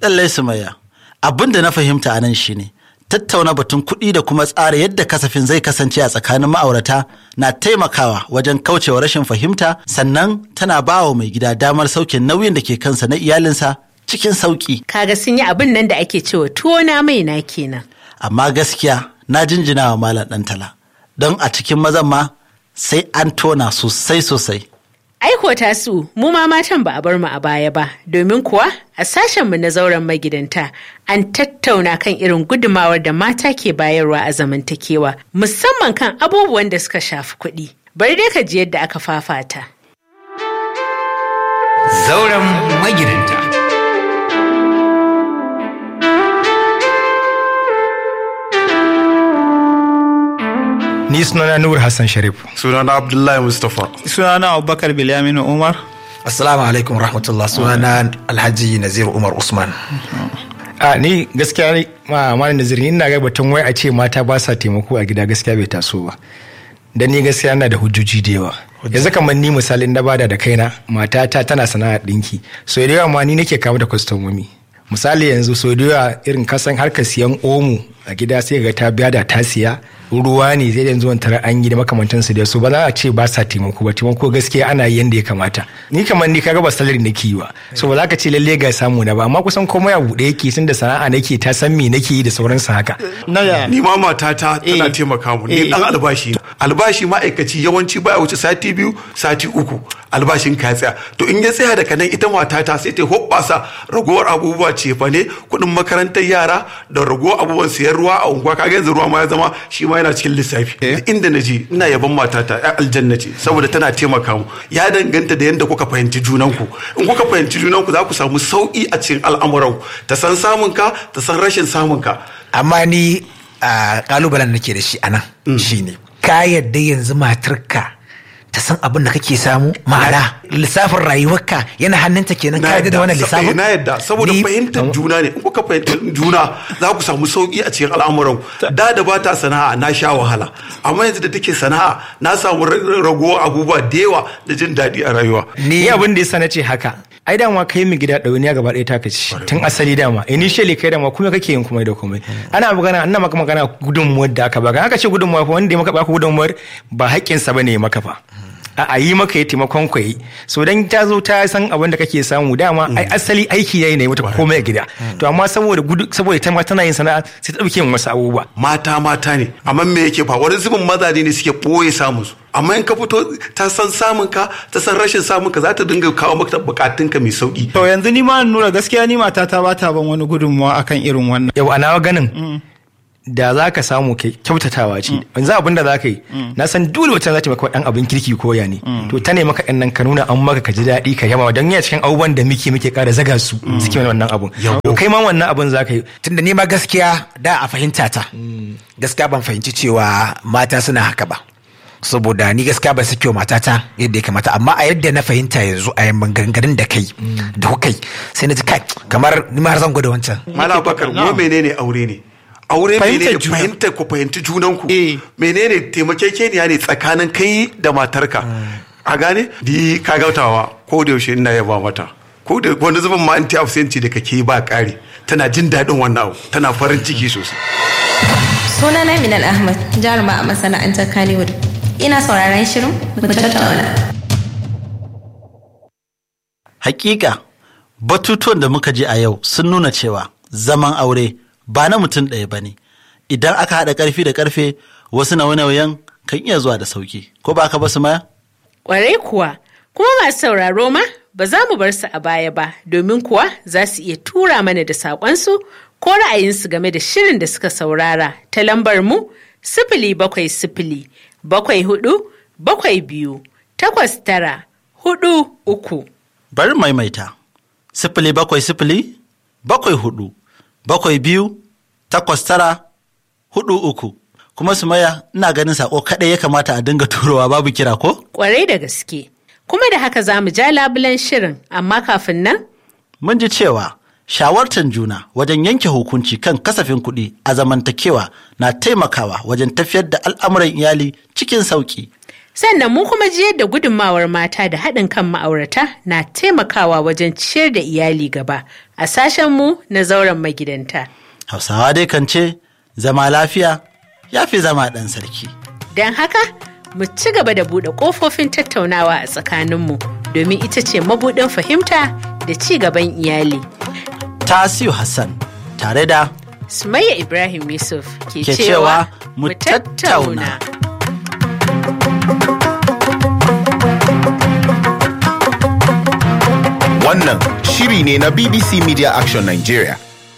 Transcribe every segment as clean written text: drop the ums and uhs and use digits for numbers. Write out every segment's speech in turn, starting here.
Lallai Sumayya, abin da na fahimta a nan shine tattauna batun kuɗi da kuma tsara yadda kasafin zai kasance a tsakanin ma'aurata na taimakawa wajen kaucewa rashin fahimta, sannan tana ba wa mai gida damar sauke nauyin da ke kansa na iyalinsa cikin sauƙi. Kaga sun yi abin nan da ake cewa tuwo na mai na kenan. Amma gaskiya na jinjina wa Malam Ɗantala, don a cikin mazan ma sai an tona sosai. Aiko tasu mu ma matan ba a bar mu a baya ba, domin kuwa a sashenmu na zauren magidanta an tattauna kan irin gudumawar da mata ke bayarwa a zamantakewa, musamman kan abubuwan da suka shafi kuɗi. Bari dai ka ji yadda aka fafata. Zauren magidanta. Ni sunana Nur Hassan Sharif. Sunana Abdullahi Mustapha. Sunana Abubakar Bilyaminu Umar. Assalamu alaikum rahmatullah. Sunana Alhaji Nazir Umar Usman. Ni gaskiya Malam Nazir, ni ina ga batun wai a ce mata ba sa taimako a gida gaskiya bai taso ba. Dan ni gaskiya ina da hujjoji da yawa. Yanzu kamar ni misalin na bada da kaina, matata tana sana'ar dinki. So da yawa ma ni nake kawo da kwastomomi. Misali yanzu so da yawa irin kasan harkar siyan omo a gida sai ga ta biya da ta siya, ruwa ne zai yanzu wani an yi da makamantansu da su, ba za a ce ba sa taimako ba. Taimako gaskiya ana yi yanda ya kamata. Ni kamar ni kaga ba salari nake yi ba, so ba za ka ce lalle ga samu na ba, amma kusan komai a buɗe yake, sun da sana'a nake, ta san me nake yi da sauransu haka. Ni ma matata tana taimaka mu, ni dan albashi ma'aikaci yawanci baya wuce sati 2 sati 3 albashin ka tsaya, to in ya tsaya daga nan ita matata sai ta hoɓɓasa ragowar abubuwa ce fa ne, kuɗin makarantar yara da ragowar abubuwan siyan ruwa a unguwa. Kaga yanzu ruwa ma ya zama shi ma yana cikin lissafi. Inda na je ina yaban matata ya aljanna ce, saboda tana taimaka mu. Ya danganta da yadda kuka fahimci junanku. In kuka fahimci junanku za ku samu sauki a cikin al'amuran, ta san samun ka, ta san rashin samun ka. Amma ni kalubalen nake da shi anan shine ka yadda yanzu matarka ta san abin da kake samu, ma'ana lissafin rayuwarka yana hannunta kenan, ka yadda da wannan lissafin? Na yadda, saboda fahimtar juna ne. In kuka fahimtar juna za ku samu sauki a cikin al'amuran. Da ba ta sana'a na sha wahala, amma yanzu da take sana'a na samu ragowar abubuwa da yawa da jin daɗi a rayuwa. Ni abin da yasa na ce haka, ai dama kai mu gida ɗauniya gaba ɗaya ta kaci tun asali dama initially kai dama kuma kake yin komai da komai. Ana maka magana gudunmuwar da aka baka, haka ce gudunmuwa fa wanda ya maka baka gudunmuwar ba haƙƙinsa bane ya maka fa. A yi maka ya taimakon ku yi, so dan ta zo ta san abin da kake samu dama ai asali aiki yayi ne mata komai a gida, to amma saboda ita ma tana yin sana'a sai ta dauke yin wasu abubuwa. Mata ne, amma me yake fa wani zubin mazaje ne suke boye samun su, amma in ka fito ta san samun ka, ta san rashin samun ka, za ta dinga kawo maka bukatun ka mai sauki. To yanzu ni ma Nura gaskiya ni matata ba ta ban wani gudunmawa akan irin wannan. Yau ana ganin da za ka samu kyautatawa ce, yanzu abin da za ka yi, na san dole wata za ta maka ɗan abin kirki ko ya ne, to ta ne maka ɗan nan ka nuna an maka ka ji daɗi ka yaba, don yana cikin abubuwan da muke ƙara zaga su suke wannan abun. To kai ma wannan abun za ka yi. Tunda ni ma gaskiya da a fahimta ta, gaskiya ban fahimci cewa mata suna haka ba. Saboda ni gaskiya ban sake wa matata yadda ya kamata, amma a yadda na fahimta yanzu a yamman gangarin da kai da kukai sai na ji kai kamar ni ma har zan gwada wancan. Malam Bakar, mu menene aure ne? Aure menene fahimta ku fahimci junanku, menene taimakekeniya ne tsakanin kai da matarka. A gane di ka gautawa ko da yaushe ina yaba mata, ko da wani zubin ma anti absenti da kake ba ƙari, tana jin daɗin wannan abu, tana farin ciki sosai. Sunana Minal Ahmad, jaruma a masana'antar Kannywood. Ina sauraron shirin mu tattauna. Hakika batutuwan da muka ji a yau sun nuna cewa zaman aure ba na mutum ɗaya ba ne. Idan aka haɗa ƙarfi da ƙarfe, wasu nauye-nauyen kan iya zuwa da sauki, ko ba ka ba su maya? Ƙwarai kuwa, kuma masu sauraro ma ba za mu bar su a baya ba, domin kuwa za su iya tura mana da saƙonsu ko ra'ayinsu game da shirin da suka saurara ta lambar mu 07074728943. Bari maimaita 07074728943. Kuma Sumayya, ina ganin sako kaɗai ya kamata a dinga turowa babu kira ko? Ƙwarai da gaske. Kuma da haka za mu ja labulen shirin, amma kafin nan? Mun ji cewa shawartar juna wajen yanke hukunci kan kasafin kuɗi a zamantakewa na taimakawa wajen tafiyar da al'amuran iyali cikin sauƙi. Sannan mu kuma ji yadda gudunmawar mata da haɗin kan ma'aurata na taimakawa wajen ciyar da iyali gaba a sashenmu na zauren magidanta. Hausawa dai kan ce zama lafiya ya fi zama ɗan sarki. Don haka mu ci gaba da buɗe ƙofofin tattaunawa a tsakaninmu domin ita ce mabuɗin fahimta da ci gaban iyali. Tasiu Hassan tare da Sumayya Ibrahim Yusuf ke cewa mu tattauna. Wannan shiri ne na BBC Media Action Nigeria.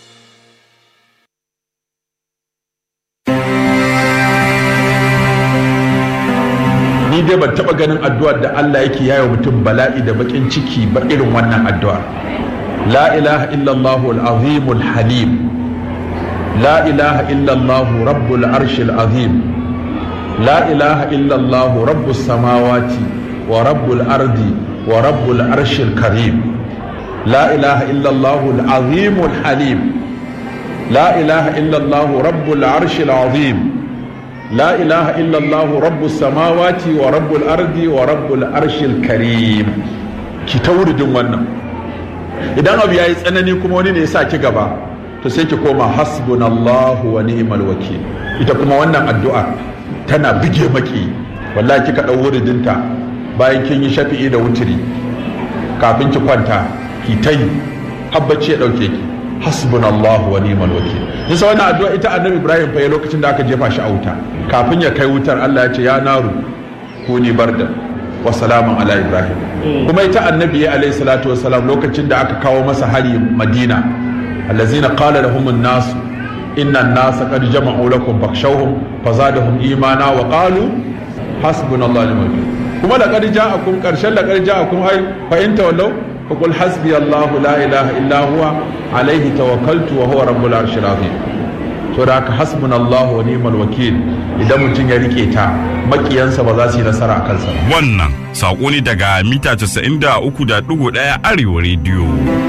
Ni dai ban taɓa ganin addu'ar da Allah yake yayo mutum bala'i da bakin ciki ba irin wannan addu'ar. La ilaha illallah al-azim al-halim. La ilaha illallah rabbul arshil azim. La ilaha illallah rabbus samawati wa rabbul ardi wa rabbul arshil karim. لا إله إلا الله العظيم الحليم لا إله إلا الله رب العرش العظيم لا إله إلا الله رب السماوات ورب الأرض ورب العرش الكريم ki ta wuridin wannan idan abu yayi tsanani kuma wani ne ya sa ki gaba to sai ki koma hasbunallahu wa ni'mal wakil ita kuma wannan addu'a tana bige maki wallahi kika dau wuridinta bayan kin yi shafi'i da wutiri kafin ki kwanta ki ta yi habbaci ya ɗauke ki hasbunallahu wa ni'mal wakil yasa wannan addu'a ita annabi Ibrahim fa lokacin da aka jefa shi a wuta kafin ya kai wutar Allah ya ce ya naru kuni barda wa salamun ala Ibrahim kuma ita annabi alayhi salatu wa salam lokacin da aka kawo masa hari Madina allazina qala lahum an-nas inna an-nasa qad jama'u lakum fakhshawhum fazadahum imana wa qalu hasbunallahu wa ni'mal wakil kuma laqad ja'akum qarshan laqad ja'akum ay fa in tawallaw فقل حسبي الله لا إله إلا هو عليه توكلت وهو رب العرش العظيم so da haka hasbunallahu wa ni'mal wakil idan mutum ya rike ta makiyansa ba za su yi nasara a kansa. Wannan sako ne daga mita 93.1 Arewa Radio.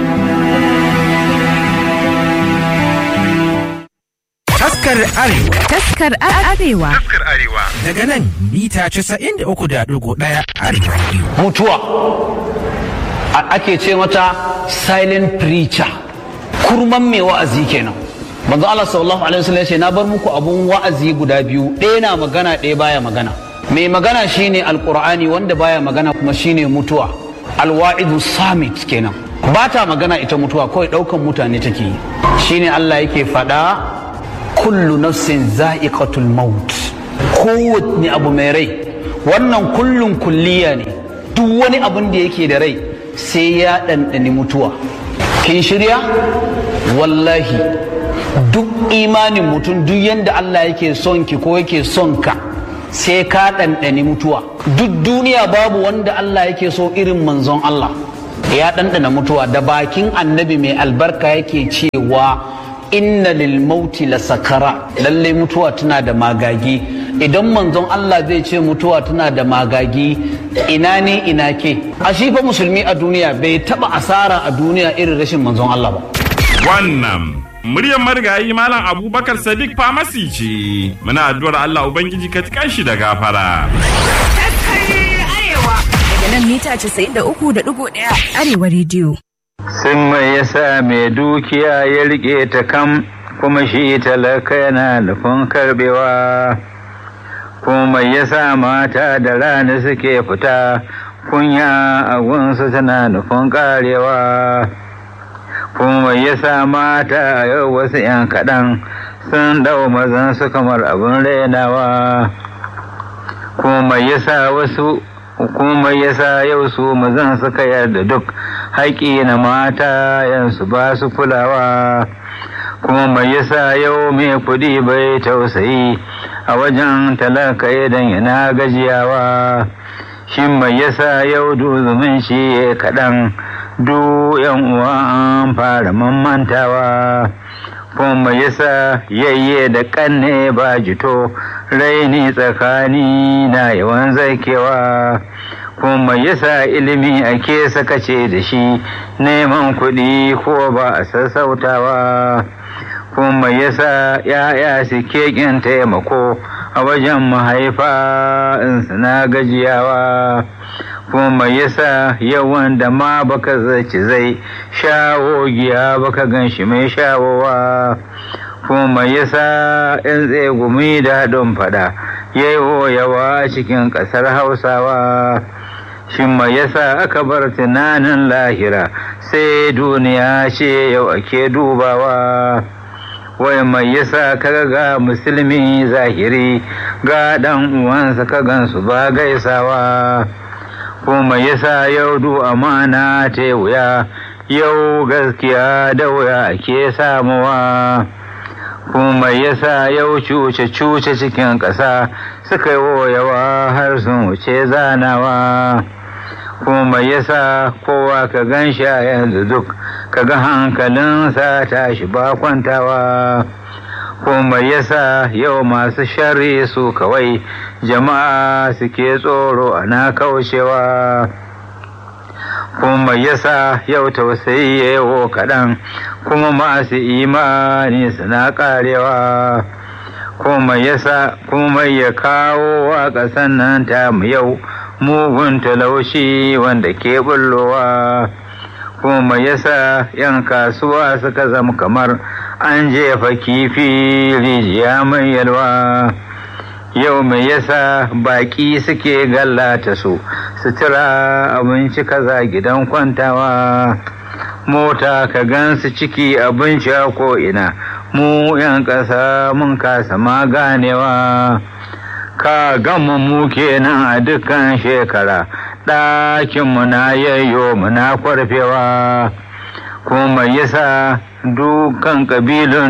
Taskar Arewa. Taskar Arewa. Taskar Arewa. Daga nan mita 93.1 Arewa Radio. Mutuwa ake ce mata silent preacher, kurman mai wa'azi kenan. Manzo Allah sallallahu alaihi wasallam ya ce na bar muku abun wa'azi guda biyu, ɗaya na magana ɗaya baya magana. Mai magana shine alqur'ani, wanda baya magana kuma shine mutuwa. Alwa'idu samit kenan, ba ta magana ita mutuwa, kawai ɗaukan mutane take yi. Shine Allah yake faɗa kullu nafsin za'iqatul maut, kowanne abu mai rai. Wannan kullun kulliya ne, duk wani abun da yake da rai sai ya ɗanɗani mutuwa. Kin shirya? Wallahi duk imanin mutum, duk yanda Allah yake son ki ko yake son ka, sai ka ɗanɗani mutuwa. Duk duniya babu wanda Allah yake so irin manzon Allah, ya ɗanɗana mutuwa. Da bakin annabi mai albarka yake cewa inna lil mauti la sakara, lalle mutuwa tana da magagi. Idan manzon Allah zai ce mutuwa tana da magagi, ina ne ina ke? A shi fa musulmi a duniya bai taba asara a duniya irin rashin manzon Allah ba. Wannan muryar marigayi Malam Abubakar Sadiq Famasi ce. Muna addu'ar Allah Ubangiji ka tikan shi da gafara. Daga nan mita 93.1 Arewa Radio. Sun mai yasa mai dukiya ya rike ta kam, kuma shi talaka yana nufin karbewa. Kuma yasa mata da rana suke fita, kunya a gunsu tana nufin karewa. Kuma yasa mata yau wasu 'yan kaɗan sun dau mazan su kamar abin rainawa. Kuma yasa yau su mazan suka yarda duk haƙi na mata yansu ba su kulawa. Kuma yasa yau mai kuɗi bai tausayi a wajen talaka idan yana gajiyawa. Shin mai yasa yau duzumin shi kaɗan, du yan uwa an fara mamantawa. Kuma yasa yayye da ƙanne ba jito, raini tsakani na yawan zakewa. Kuma yasa ilimi ake sakace da shi, neman kuɗi ko ba a sassautawa. Kuma yasa ya'ya suke ƙin taimako a wajen mahaifa in suna gajiyawa, kuma yasa yawan da ma baka zaci zai shawo giya baka gan shi mai shawowa, kuma yasa in tsegumi da haɗin fada yayi yawa cikin ƙasar Hausawa. Shin mai yasa aka bar tunanin lahira sai duniya ce yau ake dubawa? Wai mai yasa kaga ga musulmi zahiri ga ɗan uwansa ka gansu ba gaisawa? Kuma yasa yau du amana ta wuya, yau gaskiya da wuya ake samuwa? Kuma yasa yau cuce-cuce cikin ƙasa suka yi yawa har sun wuce zanawa? Kuma yasa kowa ka gan shi a yanzu duk kaga hankalinsa tashi ba kwantawa? Kuma yasa yau masu shari su kawai jama'a suke tsoro ana kaucewa? Kuma yasa yau tausayi yawo kaɗan kuma masu imani suna ƙarewa? Kuma yasa kuma ya kawo wa ƙasan nan ta mu yau mugun talaushi wanda ke bullowa? Kuma yasa yan kasuwa suka zama kamar an jefa kifi rijiya mai yalwa? Yau mai yasa baki suke gallata su sutura abinci kaza gidan kwantawa? Mota ka gansu ciki abinci a ko'ina, mu yan ƙasa mun kasa ma ganewa. Ka gama mu kenan a dukkan shekara ɗakinmu na yayyo muna kwarfewa? Kuma yasa dukan ƙabilun